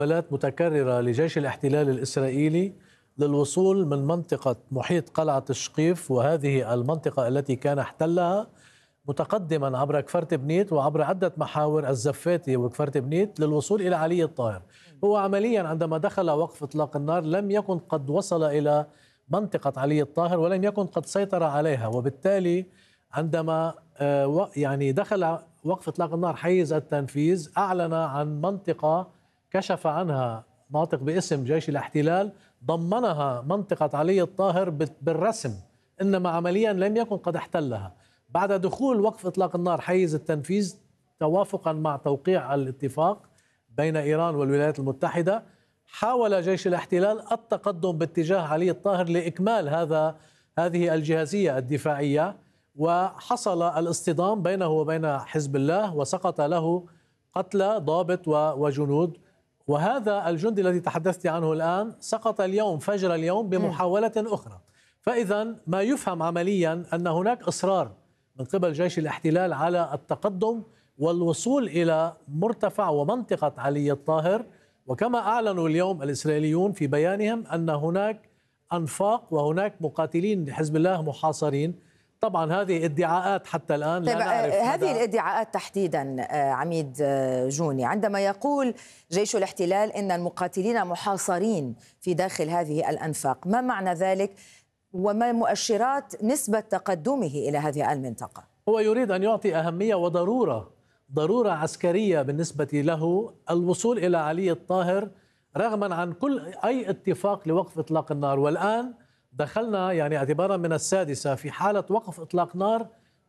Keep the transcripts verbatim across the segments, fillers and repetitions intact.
محاولات متكررة لجيش الاحتلال الإسرائيلي للوصول من منطقة محيط قلعة الشقيف، وهذه المنطقة التي كان احتلها، متقدما عبر كفر تبنيت وعبر عدة محاور الزفاتي وكفر تبنيت للوصول إلى علي الطاهر. هو عمليا عندما دخل وقف إطلاق النار لم يكن قد وصل إلى منطقة علي الطاهر ولم يكن قد سيطر عليها، وبالتالي عندما يعني دخل وقف إطلاق النار حيز التنفيذ أعلن عن منطقة كشف عنها ناطق باسم جيش الاحتلال ضمنها منطقة علي الطاهر بالرسم، إنما عمليا لم يكن قد احتلها. بعد دخول وقف إطلاق النار حيز التنفيذ توافقا مع توقيع الاتفاق بين إيران والولايات المتحدة، حاول جيش الاحتلال التقدم باتجاه علي الطاهر لإكمال هذا هذه الجاهزية الدفاعية، وحصل الاصطدام بينه وبين حزب الله وسقط له قتلى ضابط وجنود. وهذا الجندي الذي تحدثت عنه الآن سقط اليوم فجر اليوم بمحاولة أخرى. فإذا ما يفهم عمليا أن هناك إصرار من قبل جيش الاحتلال على التقدم والوصول إلى مرتفع ومنطقة علي الطاهر. وكما أعلنوا اليوم الإسرائيليون في بيانهم أن هناك أنفاق وهناك مقاتلين لحزب الله محاصرين. طبعا هذه ادعاءات حتى الآن لا طيب نعرف هذه الادعاءات تحديدا عميد جوني، عندما يقول جيش الاحتلال إن المقاتلين محاصرين في داخل هذه الأنفاق، ما معنى ذلك وما مؤشرات نسبة تقدمه إلى هذه المنطقة؟ هو يريد أن يعطي أهمية وضرورة ضرورة عسكرية بالنسبة له الوصول إلى علي الطاهر رغما عن كل أي اتفاق لوقف إطلاق النار. والآن دخلنا يعني اعتبارا من السادسة في حالة وقف إطلاق نار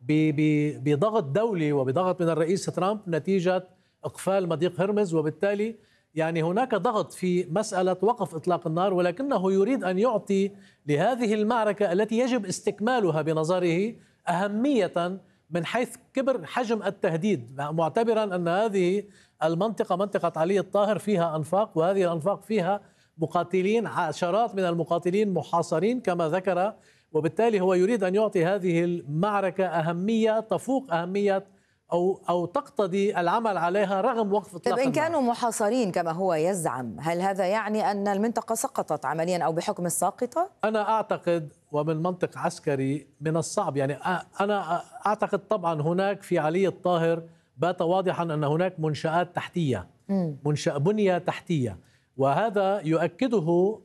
بضغط دولي وبضغط من الرئيس ترامب نتيجة إقفال مضيق هرمز، وبالتالي يعني هناك ضغط في مسألة وقف إطلاق النار، ولكنه يريد أن يعطي لهذه المعركة التي يجب استكمالها بنظره أهمية من حيث كبر حجم التهديد، معتبرا أن هذه المنطقة منطقة علي الطاهر فيها أنفاق، وهذه الأنفاق فيها مقاتلين عشرات من المقاتلين محاصرين كما ذكر، وبالتالي هو يريد أن يعطي هذه المعركة أهمية تفوق أهمية أو أو تقتضي العمل عليها رغم وقف إطلاق النار. إن كانوا محاصرين كما هو يزعم، هل هذا يعني أن المنطقة سقطت عمليا أو بحكم الساقطة؟ أنا أعتقد ومن منطق عسكري من الصعب، يعني أنا أعتقد طبعا هناك في علي الطاهر بات واضحا أن هناك منشآت تحتية، منشأ بنية تحتية، وهذا يؤكده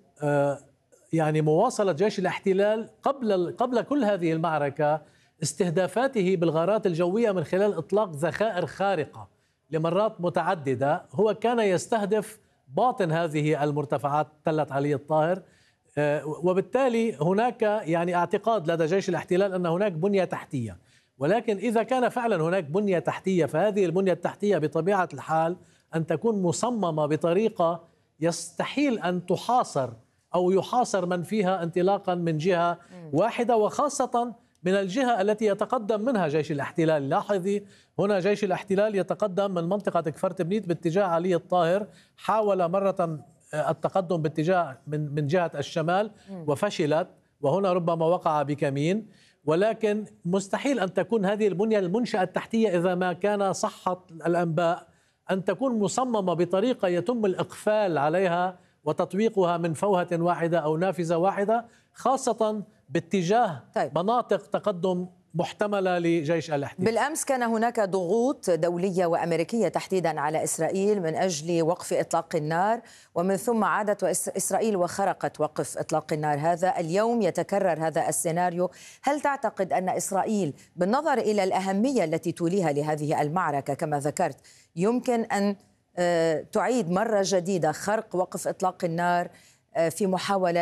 يعني مواصلة جيش الاحتلال قبل قبل كل هذه المعركة استهدافاته بالغارات الجوية من خلال إطلاق ذخائر خارقة لمرات متعددة. هو كان يستهدف باطن هذه المرتفعات تلة علي الطاهر، وبالتالي هناك يعني اعتقاد لدى جيش الاحتلال أن هناك بنية تحتية. ولكن إذا كان فعلا هناك بنية تحتية فهذه البنية التحتية بطبيعة الحال أن تكون مصممة بطريقة يستحيل أن تحاصر أو يحاصر من فيها انطلاقا من جهة واحدة، وخاصة من الجهة التي يتقدم منها جيش الاحتلال. لاحظي هنا جيش الاحتلال يتقدم من منطقة كفر تبنيت باتجاه علي الطاهر، حاول مرة التقدم باتجاه من من جهة الشمال وفشلت، وهنا ربما وقع بكمين. ولكن مستحيل أن تكون هذه البنية المنشأة التحتية إذا ما كان صحت الأنباء أن تكون مصممة بطريقة يتم الإقفال عليها وتطويقها من فوهة واحدة أو نافذة واحدة، خاصة باتجاه طيب. مناطق تقدم محتملة لجيش الاحتلال. بالأمس كان هناك ضغوط دولية وأمريكية تحديدا على إسرائيل من أجل وقف إطلاق النار، ومن ثم عادت إسرائيل وخرقت وقف إطلاق النار. هذا اليوم يتكرر هذا السيناريو. هل تعتقد أن إسرائيل بالنظر إلى الأهمية التي توليها لهذه المعركة كما ذكرت يمكن أن تعيد مرة جديدة خرق وقف إطلاق النار في محاولة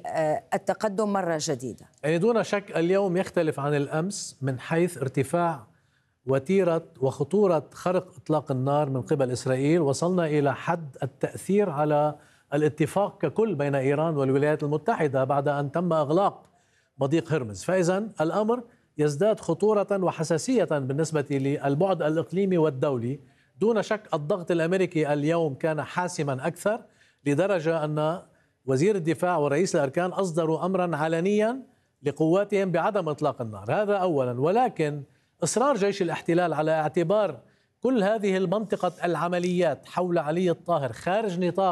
للتقدم مرة جديدة؟ يعني دون شك اليوم يختلف عن الأمس من حيث ارتفاع وتيرة وخطورة خرق إطلاق النار من قبل إسرائيل. وصلنا إلى حد التأثير على الاتفاق ككل بين إيران والولايات المتحدة بعد أن تم إغلاق مضيق هرمز. فإذا الأمر يزداد خطورة وحساسية بالنسبة للبعد الإقليمي والدولي. دون شك الضغط الأمريكي اليوم كان حاسما أكثر، لدرجة أن وزير الدفاع ورئيس الأركان أصدروا أمرا علنيا لقواتهم بعدم إطلاق النار. هذا أولا. ولكن إصرار جيش الاحتلال على اعتبار كل هذه المنطقة العمليات حول علي الطاهر خارج نطاق